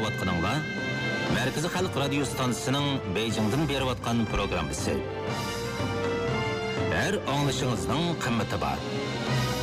аңлаватқаныңlar Merkezi Halk Radyo Stansiyasının Beijing'den beriyotgan programmasi. Her anlaşınızның kıymeti var.